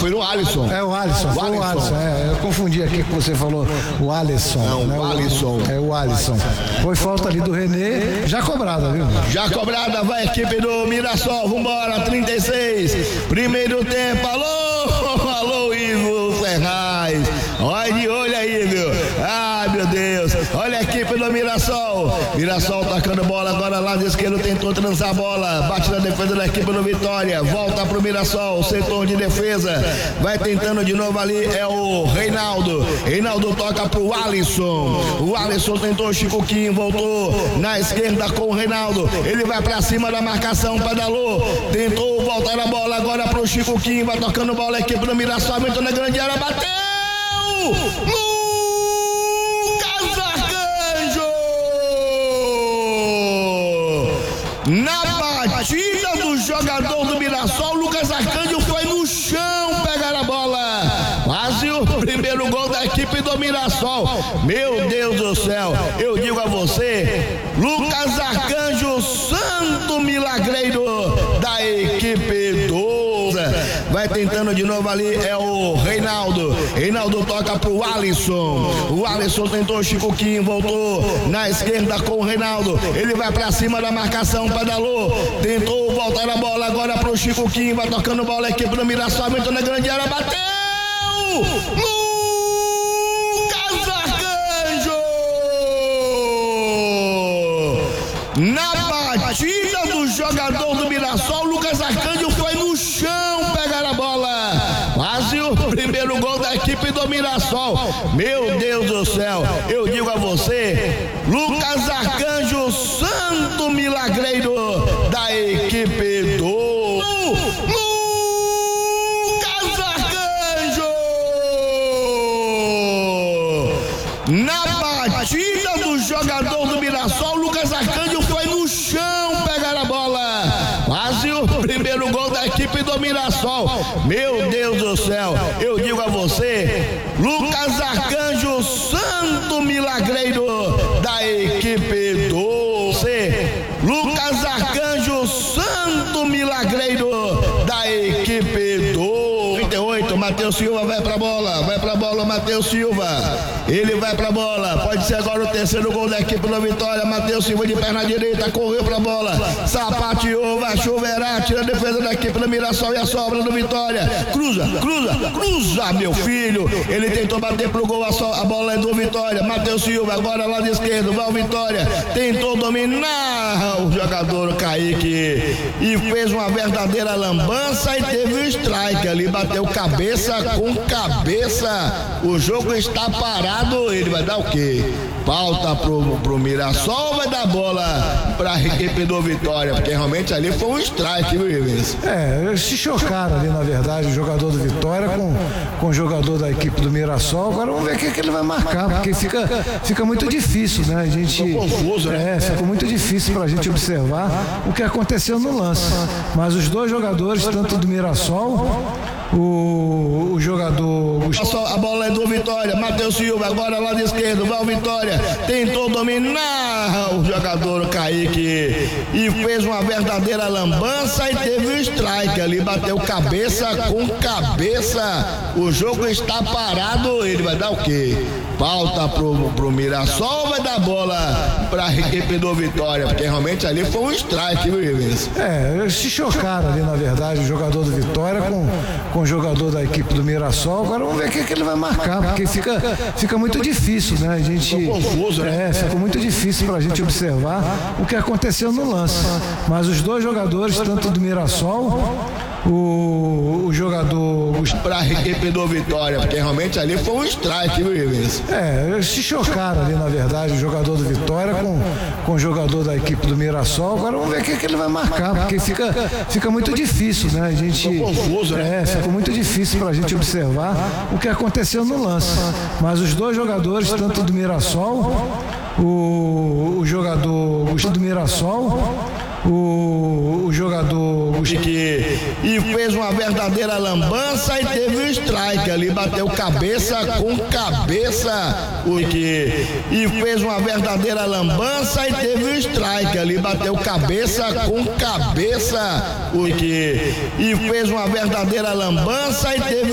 foi no Alisson. É o Alisson, foi o Alisson. Eu confundi aqui que você falou o Alisson. Não, né? O Alisson. É o Alisson. Foi falta ali do René, já cobrada, viu? Já cobrada, vai a equipe do Mirassol, vambora, 36. Primeiro tempo, alô, Ivo Ferraz. Olha de olho aí, viu? Ai, meu Deus. Olha a equipe do Mirassol. Mirassol tacando bola agora lá de esquerdo, tentou transar a bola. Bate na defesa da equipe do Vitória. Volta pro Mirassol, setor de defesa. Vai tentando de novo ali, é o Reinaldo. Reinaldo toca pro Alisson. O Alisson tentou o Chicoquinho, voltou na esquerda com o Reinaldo. Ele vai pra cima da marcação, pedalou. Tentou voltar a bola agora pro Chicoquinho. Vai tocando bola a equipe do Mirassol. Entrou na grande área, bateu! Lucas Arcanjo! Na batida do jogador do Mirassol, Lucas Arcanjo foi no chão pegar a bola. Quase o primeiro gol da equipe do Mirassol. Meu Deus do céu, eu digo a você, Lucas Arcanjo, santo milagreiro da equipe do... Vai tentando de novo ali, é o Reinaldo. Reinaldo toca pro Alisson. O Alisson tentou o Chicoquinho, voltou na esquerda com o Reinaldo. Ele vai pra cima da marcação, pedalou. Tentou voltar a bola agora pro Chicoquinho. Vai tocando bola a equipe do Mirassol. Entrou na grande área, bateu! Lucas Arcanjo! Na batida do jogador do Mirassol, Lucas Arcanjo foi no chão pegar a bola. Quase o primeiro gol da equipe do Mirassol. Meu Deus do céu, eu digo a você, Lucas Arcanjo, santo milagreiro da equipe do... Lucas Arcanjo! Na batida do jogador do Mirassol, Lucas Arcanjo foi no chão pegar a bola. Quase o primeiro gol da equipe do Mirassol. Meu Deus do céu, eu digo a você, Lucas Arcanjo, santo milagreiro da equipe do... Lucas Arcanjo, santo milagreiro da equipe do... 38, Matheus Silva vai pra bola, Matheus Silva. Ele vai pra bola, pode ser agora o terceiro gol da equipe do Vitória. Matheus Silva de perna direita, correu pra bola, sapateou, vai choverá, tira a defesa da equipe do Mirassol e a sobra do Vitória. Cruza, meu filho. Ele tentou bater pro gol, a bola é do Vitória. Matheus Silva, agora lá de esquerdo, vai o Vitória. Tentou dominar o jogador Kaique e fez uma verdadeira lambança e teve um strike ali, bateu cabeça com cabeça. O jogo está parado, ele vai dar o quê? Falta pro Mirassol ou vai dar bola pra equipe do Vitória? Porque realmente ali foi um strike, viu, Rivens? Se chocaram ali, na verdade, o jogador do Vitória com o jogador da equipe do Mirassol. Agora vamos ver o que ele vai marcar, porque fica muito difícil, né? A gente... Ficou confuso, né? Ficou muito difícil pra gente observar o que aconteceu no lance. Mas os dois jogadores, tanto do Mirassol, o jogador... A bola é do Vitória, Matheus Silva, agora lá de esquerdo, vai o Vitória. Tentou dominar o jogador Kaique e fez uma verdadeira lambança e teve um strike ali, bateu cabeça com cabeça. O jogo está parado, ele vai dar o quê? Falta pro Mirassol ou vai dar bola pra equipe do Vitória? Porque realmente ali foi um strike, viu, Rivens? Se chocaram ali, na verdade, o jogador do Vitória com o jogador da equipe do Mirassol. Agora vamos ver o que ele vai marcar, porque fica muito difícil, né? A gente... Ficou confuso, né? Ficou muito difícil pra gente observar o que aconteceu no lance. Mas os dois jogadores, tanto do Mirassol, o jogador... Pra equipe do Vitória, porque realmente ali foi um strike, viu, Rivens? Se chocaram ali, na verdade, o jogador do Vitória com o jogador da equipe do Mirassol. Agora vamos ver o que ele vai marcar, porque fica muito difícil, né? A gente... Ficou confuso, né? Ficou muito difícil pra gente observar o que aconteceu no lance. Mas os dois jogadores, tanto do Mirassol, o jogador do Mirassol, o jogador e fez uma verdadeira lambança e teve um strike ali, bateu cabeça com cabeça. E fez uma verdadeira lambança e teve um strike ali, bateu cabeça com cabeça. E fez uma verdadeira lambança e teve